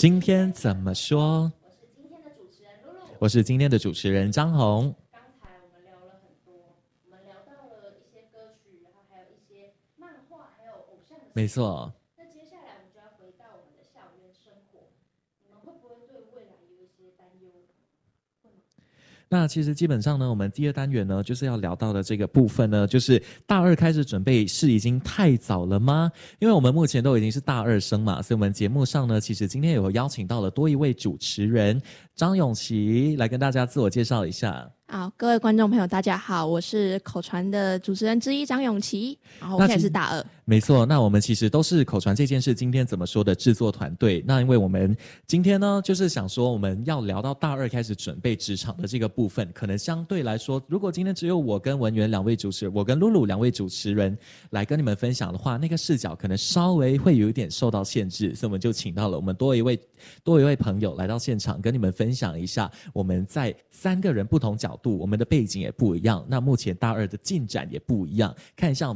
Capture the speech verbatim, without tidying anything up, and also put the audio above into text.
今天怎么说？我是今天的主持人张宏。 刚才我们聊了很多，我们聊到了一些歌曲，然后还有一些漫画，还有偶像的。 没错。 那接下来我们就要回到我们的校园生活，你们会不会对未来有一些担忧？ 那其实基本上呢，我们第二单元呢，就是要聊到的这个部分呢，就是大二开始准备是已经太早了吗？因为我们目前都已经是大二生嘛，所以我们节目上呢，其实今天有邀请到了多一位主持人张永琪来跟大家自我介绍一下。 好，各位观众朋友大家好，我是口传的主持人之一张永琪，然后我现在是大二。 没错，那我们其实都是口传这件事今天怎么说的制作团队。那因为我们今天呢，就是想说我们要聊到大二开始准备职场的这个部分，可能相对来说，如果今天只有我跟文媛两位主持人，我跟露露两位主持人来跟你们分享的话，那个视角可能稍微会有一点受到限制，所以我们就请到了我们多一位多一位朋友来到现场，跟你们分享一下我们在三个人不同角度，我们的背景也不一样，那目前大二的进展也不一样，看一下我们